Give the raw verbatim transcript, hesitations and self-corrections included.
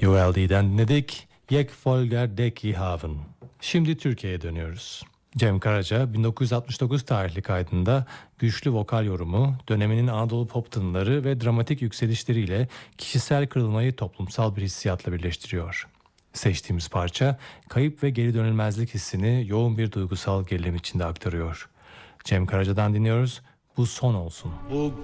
U L D'den dinledik. Yek Folger Deki Haven. Şimdi Türkiye'ye dönüyoruz. Cem Karaca bin dokuz yüz altmış dokuz tarihli kaydında güçlü vokal yorumu, döneminin Anadolu pop tınıları ve dramatik yükselişleriyle kişisel kırılmayı toplumsal bir hissiyatla birleştiriyor. Seçtiğimiz parça kayıp ve geri dönülmezlik hissini yoğun bir duygusal gerilim içinde aktarıyor. Cem Karaca'dan dinliyoruz. Bu son olsun. Bu